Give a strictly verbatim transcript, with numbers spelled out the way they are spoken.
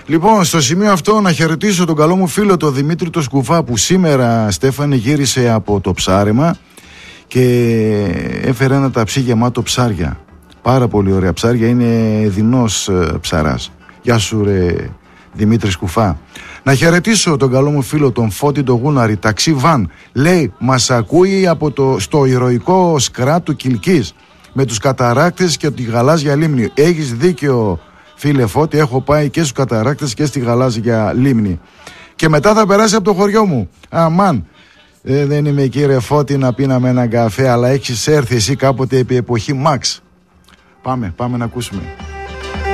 Λοιπόν, στο σημείο αυτό να χαιρετήσω τον καλό μου φίλο τον Δημήτρη το Σκουφά, που σήμερα, Στέφανε, γύρισε από το ψάρεμα και έφερε ένα ταψί γεμάτο ψάρια. Πάρα πολύ ωραία ψάρια, είναι δεινός ψαράς. Γεια σου ρε Δημήτρη Σκουφά. Να χαιρετήσω τον καλό μου φίλο τον Φώτη τον Γούναρη, ταξί βαν. Λέει, μας ακούει από το, στο ηρωικό σκρά του Κιλκής, με τους καταράκτες και τη γαλάζια λίμνη. Έχεις δίκιο φίλε Φώτη, έχω πάει και στους καταράκτες και στη γαλάζια λίμνη. Και μετά θα περάσει από το χωριό μου. Αμάν, ε, δεν είμαι εκεί ρε Φώτη να πίναμε έναν καφέ, αλλά έχεις έρθει εσύ κάποτε επί εποχή Μαξ. Πάμε, πάμε να ακούσουμε.